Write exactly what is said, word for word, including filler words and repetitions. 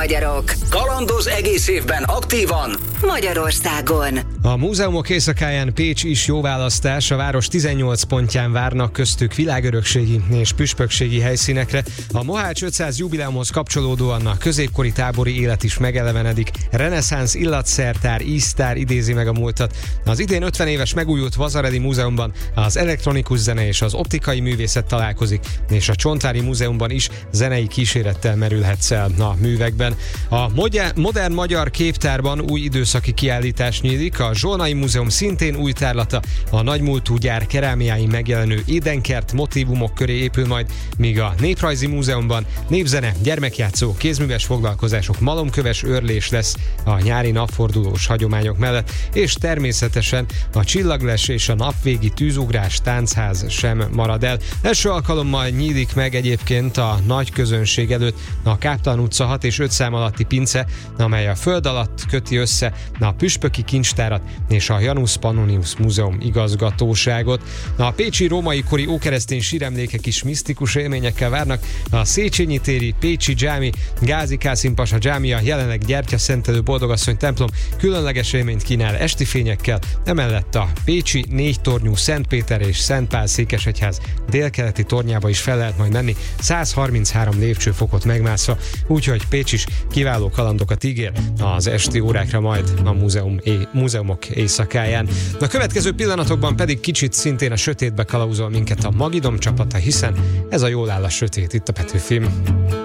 magyarok. Kalandoz egész évben aktívan Magyarországon. A múzeumok éjszakáján Pécs is jó választás, a város tizennyolc pontján várnak köztük világörökségi és püspökségi helyszínekre. A Mohács ötszáz jubileumhoz kapcsolódóan a középkori tábori élet is megelevenedik. Reneszánsz illatszertár, íztár idézi meg a múltat. Az idén ötven éves megújult Vazaredi Múzeumban az elektronikus zene és az optikai művészet találkozik, és a Csontvári Múzeumban is zenei kísérettel merülhetsz el a művekben. A modern magyar képtárban új időszaki kiállítás nyílik, a Zsolnai Múzeum szintén új tárlata, a nagymúltú gyár kerámiáin megjelenő édenkert motívumok köré épül majd, míg a Néprajzi Múzeumban népzene, gyermekjátszó, kézműves foglalkozások, malomköves őrlés lesz a nyári napfordulós hagyományok mellett, és természetesen a csillagles és a napvégi tűzugrás táncház sem marad el. Első alkalommal nyílik meg egyébként a nagy közönség előtt a Káptalan utca hat és öt szám alatti pince, amely a föld alatt köti össze a püspöki kincstárat és a Janus Pannonius Múzeum igazgatóságot. A pécsi római kori ókeresztény síremlékek is misztikus élményekkel várnak. A Széchenyi téri Pécsi dzsámi, Gázi Kászim pasa dzsámia, jelenleg gyertyaszentelő Boldogasszony templom különleges élményt kínál esti fényekkel, emellett a pécsi négytornyú Szent Péter és Szent Pál székesegyház délkeleti tornyába is fel lehet majd menni, száz harminchárom lépcsőfokot megmászva, úgyhogy Pécs is kiváló kalandokat ígér az esti órákra majd a múzeum é- múzeumok éjszakáján. A következő pillanatokban pedig kicsit szintén a sötétbe kalauzol minket a Magidom csapata, hiszen ez a Jól áll a sötét itt a Petőfim.